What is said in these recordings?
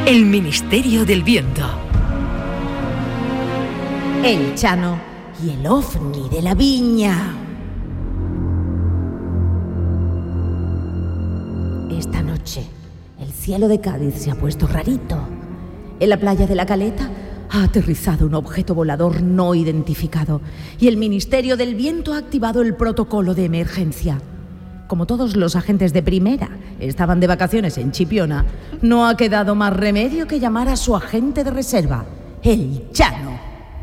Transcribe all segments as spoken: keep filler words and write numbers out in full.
El Ministerio del Viento. El Chano y el ovni de la viña. Esta noche, el cielo de Cádiz se ha puesto rarito. En la playa de La Caleta ha aterrizado un objeto volador no identificado y el Ministerio del Viento ha activado el protocolo de emergencia. Como todos los agentes de primera estaban de vacaciones en Chipiona, no ha quedado más remedio que llamar a su agente de reserva, el Chano.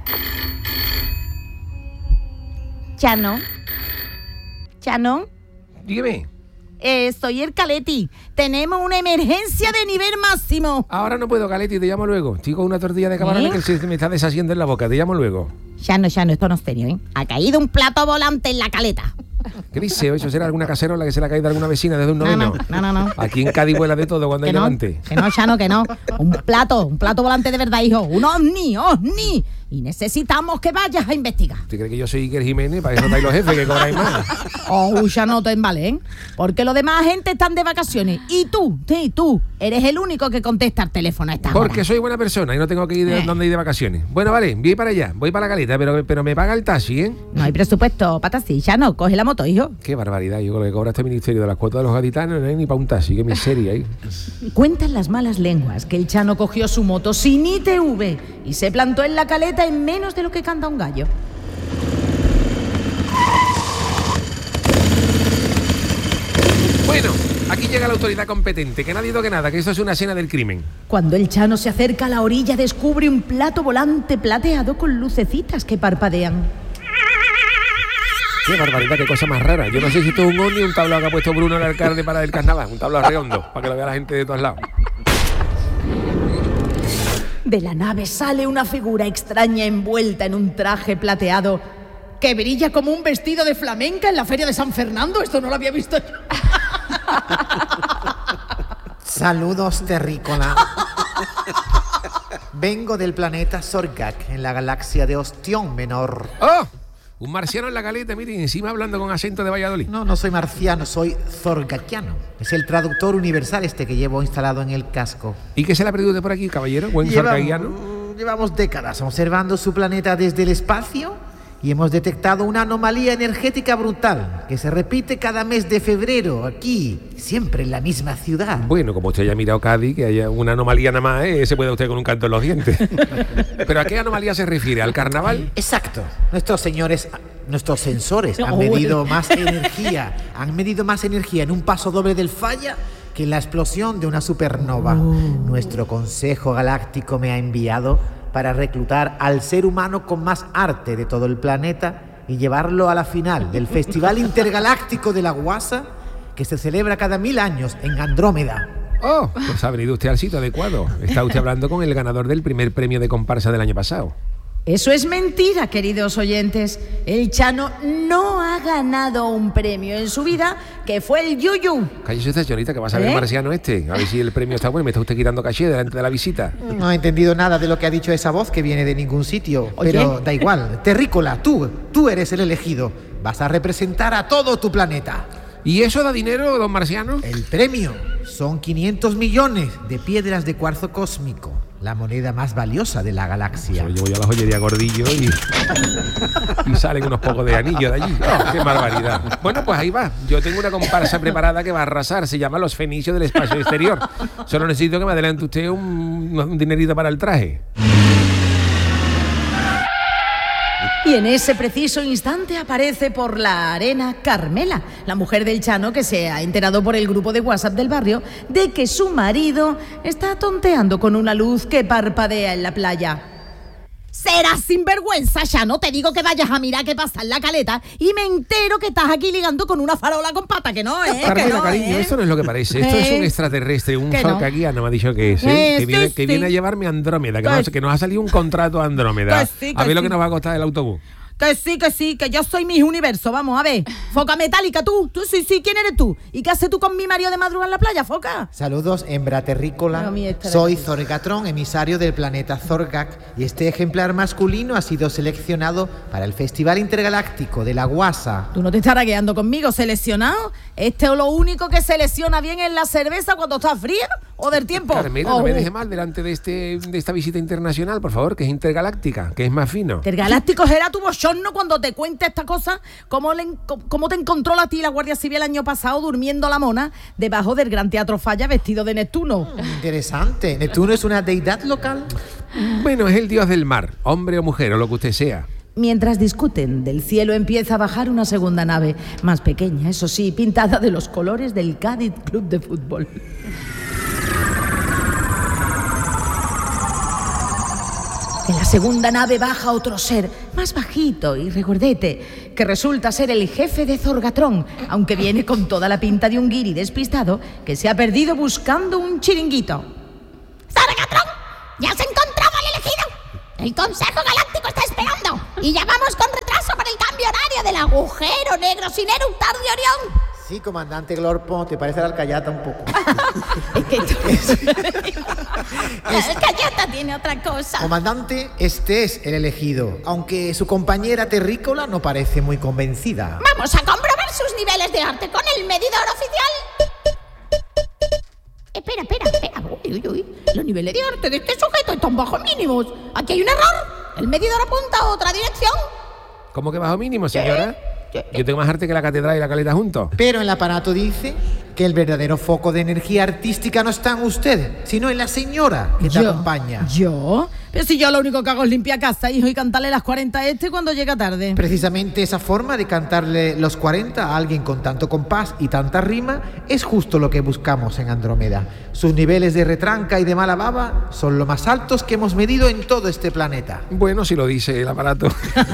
Chano. Chano. Dígame. Eh, soy el Caleti. Tenemos una emergencia de nivel máximo. Ahora no puedo, Caleti, te llamo luego. Estoy con una tortilla de camarones ¿Eh? que se me está deshaciendo en la boca. Te llamo luego. Chano, Chano, esto no es serio, ¿eh? Ha caído un plato volante en La Caleta. ¿Qué dice? ¿Eso será alguna cacerola que se le ha caído a alguna vecina desde un noveno? No, no, no, no. Aquí en Cádiz vuela de todo cuando Que hay no, levante. que no, Chano, que no. Un plato, un plato volante de verdad, hijo. Un ovni, ovni. Y necesitamos que vayas a investigar. ¿Usted cree que yo soy Iker Jiménez? Para eso estáis los jefes que cobráis más. Oh, Chano, te embalen. Porque los demás gente están de vacaciones. Y tú, sí, tú, eres el único que contesta el teléfono a esta hora. Porque soy buena persona y no tengo que ir de Eh. donde ir de vacaciones. Bueno, vale, voy para allá, voy para La Caleta, pero, pero me paga el taxi, ¿eh? No hay presupuesto para taxi, Chano. Coge la moto, hijo. Qué barbaridad, yo con lo que cobra este ministerio de las cuotas de los gaditanos no hay ni para un taxi, qué miseria, ¿eh? Cuentan las malas lenguas que el Chano cogió su moto sin I T V y se plantó en La Caleta en menos de lo que canta un gallo. Bueno, aquí llega la autoridad competente, que nadie toque nada, que esto es una escena del crimen. Cuando el Chano se acerca a la orilla, descubre un plato volante plateado con lucecitas que parpadean. Qué barbaridad, qué cosa más rara. Yo no sé si esto es un ovni o un tablao que ha puesto Bruno el alcalde para el carnaval, un tablao redondo, para que lo vea la gente de todos lados. De la nave sale una figura extraña envuelta en un traje plateado que brilla como un vestido de flamenca en la feria de San Fernando. Esto no lo había visto yo. Saludos, terrícola. Vengo del planeta Sorgak, en la galaxia de Ostión Menor. ¡Oh! Un marciano en La Caleta, miren, encima hablando con acento de Valladolid. No, no soy marciano, soy zorgaquiano. Es el traductor universal este que llevo instalado en el casco. ¿Y qué se le ha perdido de por aquí, caballero? Buen zorgaguiano. Llevamos, llevamos décadas observando su planeta desde el espacio y hemos detectado una anomalía energética brutal que se repite cada mes de febrero, aquí, siempre en la misma ciudad. Bueno, como usted haya mirado Cádiz, que haya una anomalía nada más, ¿eh? Se puede usted con un canto en los dientes. ¿Pero a qué anomalía se refiere? ¿Al carnaval? Exacto. Nuestros señores, nuestros sensores han Oh, medido bueno. más energía, han medido más energía en un paso doble del falla que en la explosión de una supernova. Nuestro Consejo Galáctico me ha enviado para reclutar al ser humano con más arte de todo el planeta y llevarlo a la final del Festival Intergaláctico de la Guasa, que se celebra cada mil años en Andrómeda. Oh, pues ha venido usted al sitio adecuado. Está usted hablando con el ganador del primer premio de comparsa del año pasado. Eso es mentira, queridos oyentes. El Chano no ha ganado un premio en su vida, que fue el Yuyu. Cállese usted, señorita, que va a saber ¿Eh? el marciano este. A ver si el premio está bueno. Me está usted quitando caché delante de la visita. No he entendido nada de lo que ha dicho esa voz que viene de ningún sitio. Oye. Pero da igual. Terrícola, tú, tú eres el elegido. Vas a representar a todo tu planeta. ¿Y eso da dinero, don marciano? El premio son quinientos millones de piedras de cuarzo cósmico, la moneda más valiosa de la galaxia. Se lo llevo yo a la joyería Gordillo y, y salen unos pocos de anillo de allí. Oh, ¡qué barbaridad! Bueno, pues ahí va. Yo tengo una comparsa preparada que va a arrasar. Se llama Los Fenicios del Espacio Exterior. Solo necesito que me adelante usted un, un dinerito para el traje. Y en ese preciso instante aparece por la arena Carmela, la mujer del Chano que se ha enterado por el grupo de WhatsApp del barrio de que su marido está tonteando con una luz que parpadea en la playa. Serás sinvergüenza, Chano. Te digo que vayas a mirar qué pasa en La Caleta y me entero que estás aquí ligando con una farola con pata, que no, ¿eh? Carmela, que no, cariño, ¿eh? esto no es lo que parece. Esto es ¿Eh? un extraterrestre, un Que no. zorcaguiano, me ha dicho que es, ¿eh? Eh, que, viene, sí, que sí. viene a llevarme a Andrómeda, que, Que nos, sí. que nos ha salido un contrato a Andrómeda. Que sí, que a ver lo sí. que nos va a costar el autobús. Que sí, que sí, que yo soy Miss Universo. Vamos, a ver. Foca metálica, tú. Tú sí, sí. ¿Quién eres tú? ¿Y qué haces tú con mi marido de madrugada en la playa, Foca? Saludos, hembra terrícola. No, mi esta Soy de- Zorgatron, emisario del planeta Zorgak, y este ejemplar masculino ha sido seleccionado para el Festival Intergaláctico de la Guasa. Tú no te estarás quedando conmigo, seleccionado. Este es lo único que selecciona bien es la cerveza cuando está fría. o del tiempo. Carmela, oh. no me deje mal delante de este de esta visita internacional, por favor, que es intergaláctica, que es más fino. Intergaláctico será tu bochorno cuando te cuente esta cosa. ¿Cómo, le, cómo te encontró a ti la Guardia Civil el año pasado durmiendo la mona debajo del Gran Teatro Falla vestido de Neptuno? Interesante. ¿Neptuno es una deidad local? Bueno, es el dios del mar, hombre o mujer, o lo que usted sea. Mientras discuten, del cielo empieza a bajar una segunda nave, más pequeña, eso sí, pintada de los colores del Cádiz Club de Fútbol. En la segunda nave baja otro ser, más bajito y regordete, que resulta ser el jefe de Zorgatrón, aunque viene con toda la pinta de un guiri despistado que se ha perdido buscando un chiringuito. ¡Zorgatrón! ¡Ya se encontraba el elegido! El Consejo Galáctico está esperando y ya vamos con retraso para el cambio horario del agujero negro sin eructar de Orión. Sí, comandante Glorpo, te parece la alcayata un poco. Es que El Cayata tiene otra cosa. Comandante, este es el elegido, aunque su compañera terrícola no parece muy convencida. Vamos a comprobar sus niveles de arte con el medidor oficial. Espera, espera, espera. Uy, uy, uy. Los niveles de arte de este sujeto están bajo mínimos. Aquí hay un error. El medidor apunta a otra dirección. ¿Cómo que bajo mínimo, señora? Yo tengo más arte que la catedral y la caleta juntos. Pero el aparato dice que el verdadero foco de energía artística no está en usted, sino en la señora que te ¿Yo? acompaña. ¿Yo? Pero si yo lo único que hago es limpiar casa, hijo, y cantarle las cuarenta a este cuando llega tarde. Precisamente esa forma de cantarle los cuarenta a alguien con tanto compás y tanta rima es justo lo que buscamos en Andrómeda. Sus niveles de retranca y de mala baba son los más altos que hemos medido en todo este planeta. Bueno, si lo dice el aparato.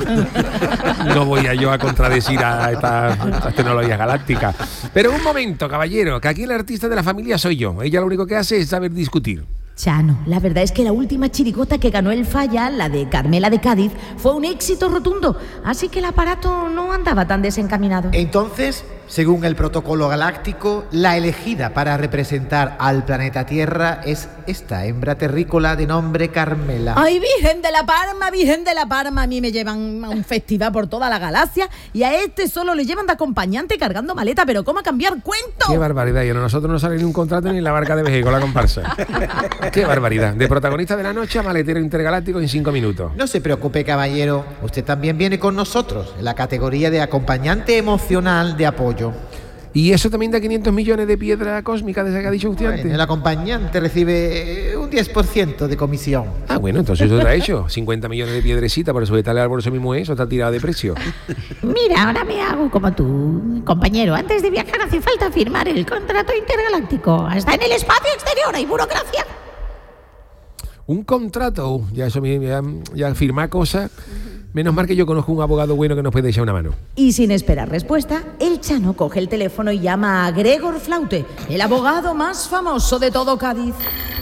No voy a yo a contradecir a estas, a estas tecnologías galácticas. Pero un momento, caballero, que aquí el artista de la familia soy yo. Ella lo único que hace es saber discutir. Chano, la verdad es que la última chirigota que ganó el Falla, la de Carmela de Cádiz, fue un éxito rotundo, así que el aparato no andaba tan desencaminado. Entonces, según el protocolo galáctico, la elegida para representar al planeta Tierra es esta hembra terrícola de nombre Carmela. ¡Ay, Virgen de la Parma, Virgen de la Parma! A mí me llevan a un festival por toda la galaxia y a este solo le llevan de acompañante cargando maleta, pero ¿cómo a cambiar cuento? ¡Qué barbaridad! Y a nosotros no sale ni un contrato ni en la barca de Veje con la comparsa. ¡Qué barbaridad! De protagonista de la noche a maletero intergaláctico en cinco minutos. No se preocupe, caballero. Usted también viene con nosotros en la categoría de acompañante emocional de apoyo. Y eso también da quinientos millones de piedra cósmica de esa que ha dicho usted Bueno, antes. el acompañante recibe un diez por ciento de comisión. Ah, bueno, entonces eso está hecho. cincuenta millones de piedrecita por sujetarle al bolso mismo eso está tirado de precio. Mira, ahora me hago como tú, compañero. Antes de viajar hace falta firmar el contrato intergaláctico. Hasta en el espacio exterior hay burocracia. Un contrato, uh, ya eso ya, ya firmar cosas. Menos mal que yo conozco un abogado bueno que nos puede echar una mano. Y sin esperar respuesta, el Chano coge el teléfono y llama a Gregor Flaute, el abogado más famoso de todo Cádiz.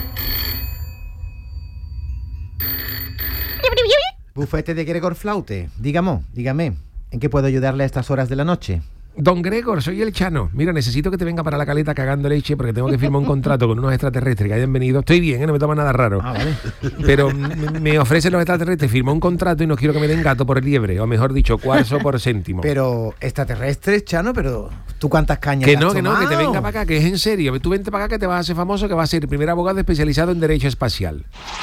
Bufete de Gregor Flaute. Dígame, dígame, ¿en qué puedo ayudarle a estas horas de la noche? Don Gregor, soy el Chano. Mira, necesito que te venga para la caleta cagando leche porque tengo que firmar un contrato con unos extraterrestres que hayan venido. Estoy bien, ¿eh? No me toma nada raro. Ah, vale. Pero me, me ofrecen los extraterrestres, firma un contrato y no quiero que me den gato por liebre, o mejor dicho, cuarzo por céntimo. Pero extraterrestres, Chano, pero ¿tú cuántas cañas Que has no, que no, que te tomado? venga para acá, que es en serio. Tú vente para acá que te vas a hacer famoso, que vas a ser el primer abogado especializado en derecho espacial.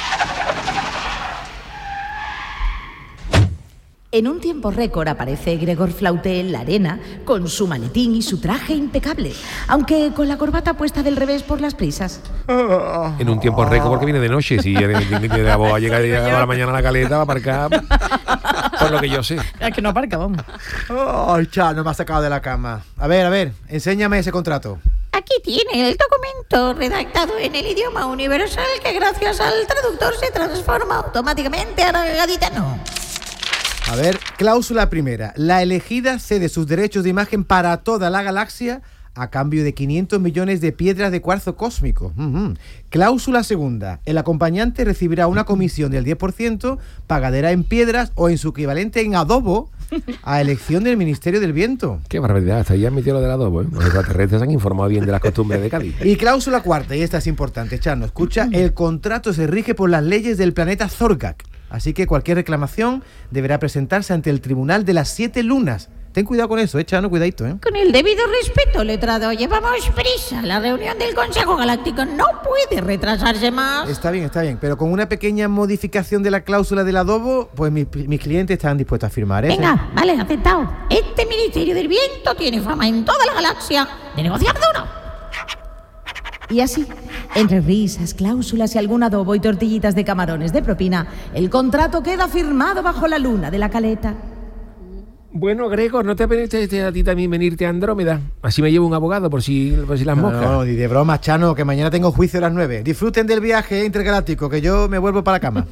En un tiempo récord aparece Gregor Flaute en la arena con su maletín y su traje impecable, aunque con la corbata puesta del revés por las prisas. En un tiempo récord porque viene de noche. Si el de abogado llega a la mañana a la caleta, va a aparcar, por lo que yo sé. Es que no aparca, vamos. Ay, Chano, me ha sacado de la cama. A ver, a ver, enséñame ese contrato. Aquí tiene el documento redactado en el idioma universal que gracias al traductor se transforma automáticamente a gaditano. A ver, cláusula primera. La elegida cede sus derechos de imagen para toda la galaxia a cambio de quinientos millones de piedras de cuarzo cósmico. Uh-huh. Cláusula segunda. El acompañante recibirá una comisión del diez por ciento pagadera en piedras o en su equivalente en adobo a elección del Ministerio del Viento. Qué barbaridad, hasta ya admitió lo del adobo, ¿eh? Los extraterrestres han informado bien de las costumbres de Cádiz. Y cláusula cuarta, y esta es importante, Chano, escucha, el contrato se rige por las leyes del planeta Zorgak. Así que cualquier reclamación deberá presentarse ante el Tribunal de las Siete Lunas, Ten cuidado con eso, eh, Chano, cuidadito, ¿eh? Con el debido respeto, letrado, llevamos prisa. La reunión del Consejo Galáctico no puede retrasarse más. Está bien, está bien, pero con una pequeña modificación de la cláusula del adobo, pues mis, mis clientes están dispuestos a firmar, ¿eh? Venga, vale, aceptado. Este Ministerio del Viento tiene fama en toda la galaxia de negociar duro. Y así, entre risas, cláusulas y algún adobo y tortillitas de camarones de propina, el contrato queda firmado bajo la luna de la caleta. Bueno, Gregor, ¿no te apetece a ti también venirte a Andrómeda? Así me llevo un abogado por si, por si las moscas. No, no, ni de broma, Chano, que mañana tengo juicio a las nueve. Disfruten del viaje intergaláctico, que yo me vuelvo para la cama.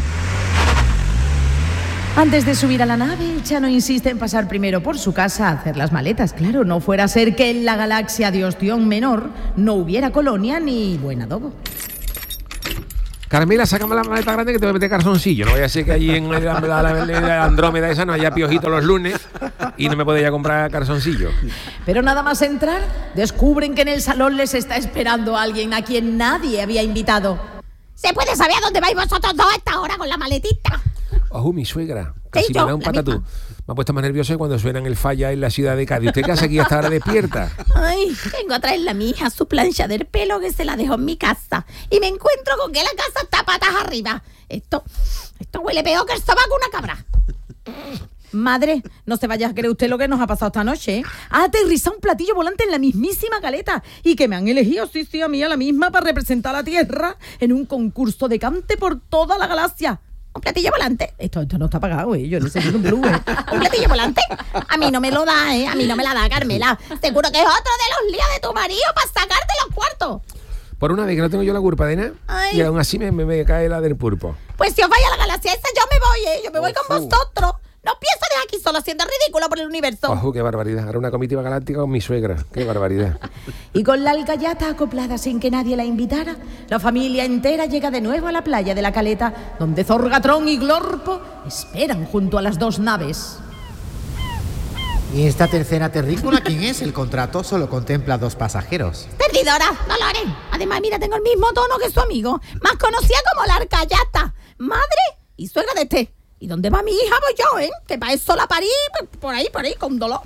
Antes de subir a la nave, el Chano insiste en pasar primero por su casa a hacer las maletas. Claro, no fuera a ser que en la galaxia de Ostión Menor no hubiera colonia ni buen adobo. Carmela, sácame la maleta grande que te voy a meter calzoncillo. No vaya a ser que allí en la, la, la, la Andrómeda esa no haya piojito los lunes y no me puede ya comprar calzoncillo. Pero nada más entrar, descubren que en el salón les está esperando alguien a quien nadie había invitado. ¿Se puede saber a dónde vais vosotros dos a esta hora con la maletita? Ojo, mi suegra. Casi Sí, me yo, da un la patatú. misma. Me ha puesto más nervioso cuando suenan el falla en la ciudad de Cádiz. ¿Usted qué hace aquí hasta ahora despierta? Ay, vengo a traerle a mi hija su plancha del pelo que se la dejó en mi casa. Y me encuentro con que la casa está patas arriba. Esto, esto huele peor que el sobaco una cabra. Madre, no se vaya a creer usted lo que nos ha pasado esta noche, ¿eh? Ha aterrizado un platillo volante en la mismísima caleta y que me han elegido, sí, sí, a mí, a la misma, para representar a la Tierra en un concurso de cante por toda la galaxia. ¿Un platillo volante? Esto, esto no está pagado, ¿eh? Yo necesito un blue, ¿eh? ¿Un platillo volante? A mí no me lo da, ¿eh? A mí no me la da, Carmela. Seguro que es otro de los líos de tu marido para sacarte los cuartos. Por una vez que no tengo yo la culpa de nada, Ay. y aún así me, me, me cae la del pulpo. Pues si os vais a la galaxia esa, yo me voy, ¿eh? Yo me voy con Ojo. vosotros. No pienso dejar aquí solo haciendo ridículo por el universo. Ojo, qué barbaridad. Ahora una comitiva galáctica con mi suegra. Qué barbaridad. Y con la alcayata acoplada sin que nadie la invitara, la familia entera llega de nuevo a la playa de la Caleta, donde Zorgatrón y Glorpo esperan junto a las dos naves. ¿Y esta tercera terrícola quién es? El contrato solo contempla dos pasajeros. Perdidora, no lo haré. Además, mira, tengo el mismo tono que su amigo, más conocida como la Alcayata, madre y suegra de este. ¿Y dónde va mi hija? Voy yo, ¿eh? Que para eso la parí, por ahí, por ahí, con dolor.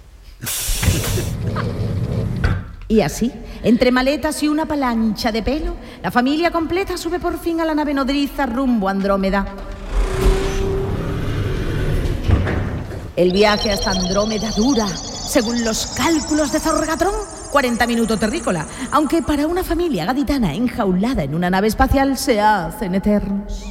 Y así, entre maletas y una palancha de pelo, la familia completa sube por fin a la nave nodriza rumbo a Andrómeda. El viaje hasta Andrómeda dura, según los cálculos de Zorgatrón, cuarenta minutos terrícola, aunque para una familia gaditana enjaulada en una nave espacial se hacen eternos.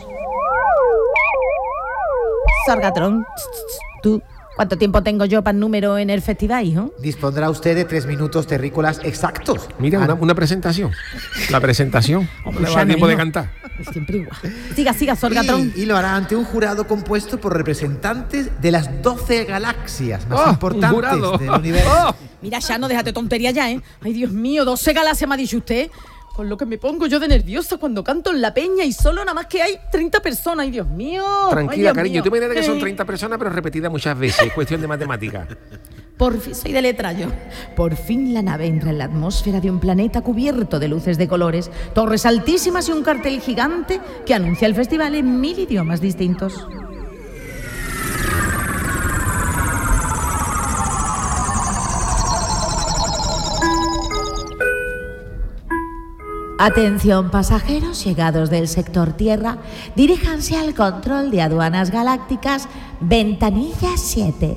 Zorgatrón, tú, ¿cuánto tiempo tengo yo para el número en el festival, hijo? Dispondrá usted de tres minutos terrícolas exactos. Mira, Ah, una, una presentación. La presentación. Hombre, Le va ya no, tiempo de hijo. cantar. Es siempre igual. Siga, siga, Zorgatrón. Y, y lo hará ante un jurado compuesto por representantes de las doce galaxias más Oh, un importantes jurado. del universo. Oh. Mira, ya no déjate tontería ya, ¿eh? Ay, Dios mío, doce galaxias me ha dicho usted. Con lo que me pongo yo de nerviosa cuando canto en la peña y solo nada más que hay treinta personas. Ay, Dios mío. Ay, Tranquila, Dios cariño. mío. Tú me dirás que son Eh, treinta personas, pero repetidas muchas veces. Es cuestión de matemática. Por fin, soy de letra yo. Por fin la nave entra en la atmósfera de un planeta cubierto de luces de colores, torres altísimas y un cartel gigante que anuncia el festival en mil idiomas distintos. Atención pasajeros llegados del sector Tierra, diríjanse al control de aduanas galácticas Ventanilla siete.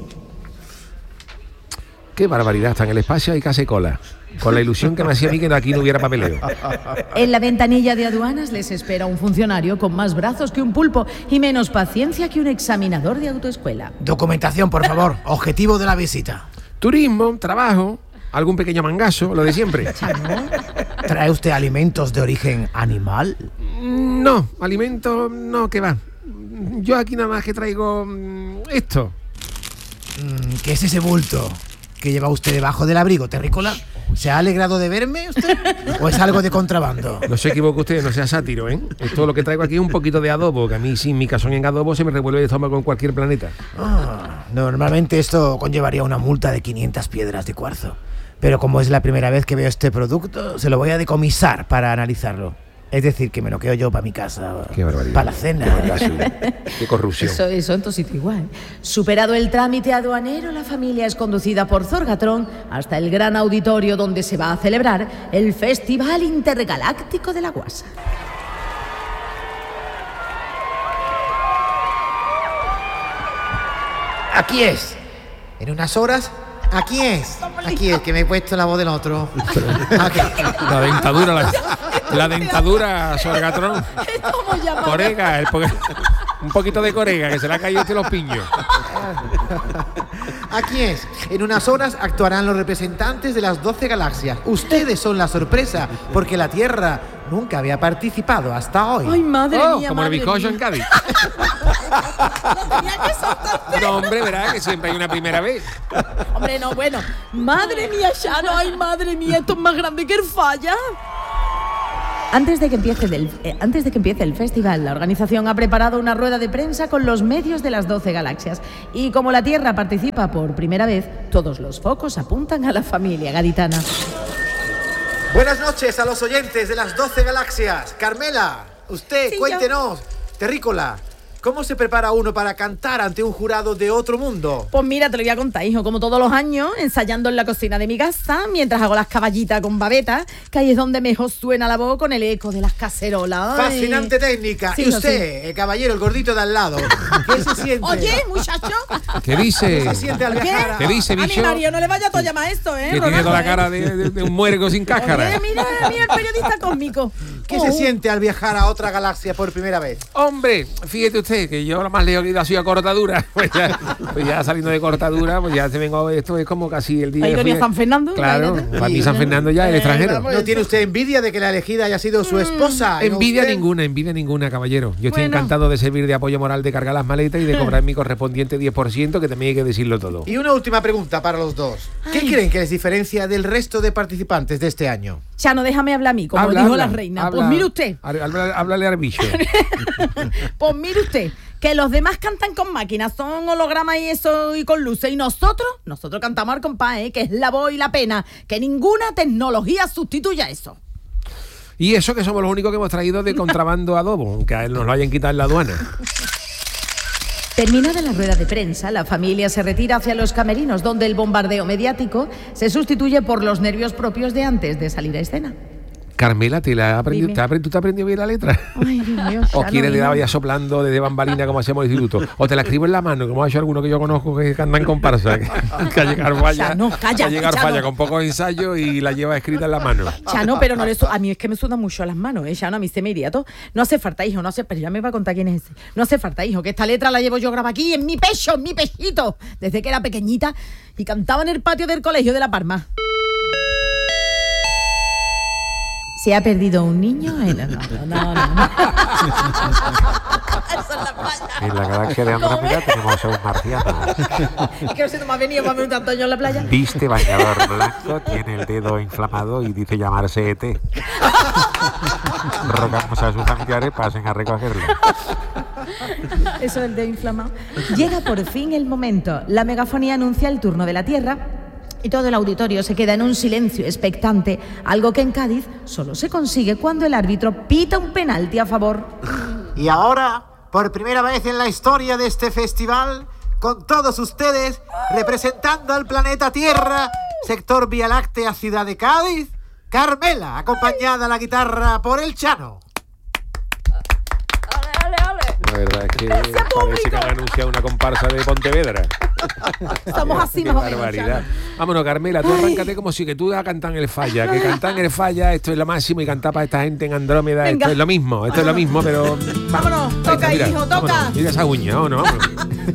Qué barbaridad. Está en el espacio y casi cola. Con la ilusión que me hacía a mí que aquí no hubiera papeleo. En la ventanilla de aduanas les espera un funcionario con más brazos que un pulpo y menos paciencia que un examinador de autoescuela. Documentación, por favor. Objetivo de la visita. Turismo, trabajo, algún pequeño mangazo, lo de siempre. ¿Trae usted alimentos de origen animal? No, alimento, no, que va. Yo aquí nada más que traigo mm, esto. Mm, ¿Qué es ese bulto que lleva usted debajo del abrigo, terrícola? ¿Se ha alegrado de verme usted? ¿O es algo de contrabando? No se equivoque usted, no sea sátiro, ¿eh? Esto lo que traigo aquí es un poquito de adobo, que a mí sin mi cazón en adobo se me revuelve el estómago en cualquier planeta. Ah, normalmente esto conllevaría una multa de quinientas piedras de cuarzo. Pero como es la primera vez que veo este producto, se lo voy a decomisar para analizarlo. Es decir, que me lo quedo yo para mi casa. Qué barbaridad. Para la cena. Qué, verdad, sí. Qué corrupción. Eso, eso entonces igual. Superado el trámite aduanero, la familia es conducida por Zorgatron hasta el gran auditorio donde se va a celebrar el Festival Intergaláctico de la Guasa. Aquí es. En unas horas, aquí es. Aquí es, que me he puesto la voz del otro. Aquí. La dentadura, la, la dentadura, Sorgatron. ¿Cómo llamamos? Corega, el po- un poquito de corega, que se le ha caído este los piños. Aquí es. En unas horas actuarán los representantes de las doce galaxias. Ustedes son la sorpresa, porque la Tierra nunca había participado hasta hoy. Ay, madre Oh, mía, como el madre bizcocho mía. en Cádiz. Tenía que soltar. No, hombre, verá que siempre hay una primera vez. Hombre, no, bueno. Madre mía, Chano, ay, madre mía, esto es más grande que el falla. Antes de, que empiece del, eh, antes de que empiece el festival, la organización ha preparado una rueda de prensa con los medios de las doce galaxias. Y como la Tierra participa por primera vez, todos los focos apuntan a la familia gaditana. Buenas noches a los oyentes de las doce galaxias. Carmela, usted, Sí, cuéntenos. Terrícola, ¿cómo se prepara uno para cantar ante un jurado de otro mundo? Pues mira, te lo voy a contar, hijo, como todos los años, ensayando en la cocina de mi casa, mientras hago las caballitas con babeta, que ahí es donde mejor suena la voz con el eco de las cacerolas. Ay. Fascinante técnica. Sí, y hijo, usted, el caballero, el gordito de al lado, ¿qué se siente? Oye, muchacho. ¿Qué dice? ¿Qué se siente al ¿Qué? viajar a... ¿Qué dice, A mi bicho? Mario, no le vaya a llamar esto, ¿eh? Que tiene toda la Rogazo, cara de, de- de un muergo sin ¿eh? cáscara. Oye, mira, mira el periodista cósmico. ¿Qué Oh. se siente al viajar a otra galaxia por primera vez? Hombre, fíjate usted que yo lo más lejos que he ido ha sido a cortadura. Pues ya, pues ya saliendo de cortadura, pues ya se vengo. Esto es como casi el día. ¿Ha ido que ni fui- a San Fernando? Claro, Imagínate. para mí San Fernando ya es el Eh, extranjero. vamos. ¿No tiene usted envidia de que la elegida haya sido su esposa? y no Envidia usted? ninguna, envidia ninguna, caballero. Yo estoy Bueno. encantado de servir de apoyo moral, de cargar las maletas y de cobrar mi correspondiente diez por ciento, que también hay que decirlo todo. Y una última pregunta para los dos. ¿Qué Ay. creen que les diferencia del resto de participantes de este año? Chano, déjame hablar a mí, como Habla, dijo habla, la reina. habla. Pues mire usted, Há- Háblale, háblale al bicho. pues mire usted, que los demás cantan con máquinas, son hologramas y eso y con luces. Y nosotros, nosotros cantamos al compás, ¿eh? Que es la voz y la pena. Que ninguna tecnología sustituya eso. Y eso que somos los únicos que hemos traído de contrabando adobo, aunque a él nos lo hayan quitado en la aduana. Terminada la rueda de prensa, la familia se retira hacia los camerinos, donde el bombardeo mediático se sustituye por los nervios propios de antes de salir a escena. Carmela, ¿te la has aprendido, Dime. te has aprendido- ¿tú te has aprendido bien la letra? Ay, Dios mío, ¿O Chano, quieres le hijo. vaya soplando desde bambalina como hacemos en el instituto? ¿O te la escribo en la mano, como ha hecho alguno que yo conozco que cantan comparsa? Que, que a llegar falla, Chano, cállate, a llegar Chano. falla con pocos ensayos y la lleva escrita en la mano. Chano, pero no le su- a mí es que me sudan mucho las manos, ¿eh? Chano, a mí se me iría todo. No hace falta, hijo, no hace, pero ya me va a contar quién es ese. No hace falta, hijo, que esta letra la llevo yo grabada aquí en mi pecho, en mi pechito, desde que era pequeñita y cantaba en el patio del colegio de La Palma. ¿Se ha perdido un niño? Eh, no, no, no, no, no. En la galaxia de Andrómeda tenemos a un marciano. Es que no sé, no me ha venido, me ha venido tanto yo en la playa. Viste bañador blanco, tiene el dedo inflamado y dice llamarse E T. Rogamos a sus familiares pasen a recogerlo. Eso es el de inflamado. Llega por fin el momento. La megafonía anuncia el turno de la Tierra y todo el auditorio se queda en un silencio expectante, algo que en Cádiz solo se consigue cuando el árbitro pita un penalti a favor. Y ahora, por primera vez en la historia de este festival, con todos ustedes, representando al planeta Tierra, sector Vía Láctea, ciudad de Cádiz, Carmela, acompañada a la guitarra por el Chano. La verdad es que parece que han anunciado una comparsa de Pontevedra. Somos así Qué más o menos. barbaridad. Vámonos, Carmela, tú arráncate como si que tú vas a cantar en el falla, que cantar en el falla, esto es lo máximo, y cantar para esta gente en Andrómeda, Venga. esto es lo mismo, esto es lo mismo, pero... Vámonos, toca, Venga, mira, hijo, toca. vámonos, mira esa uña, vámonos, vámonos.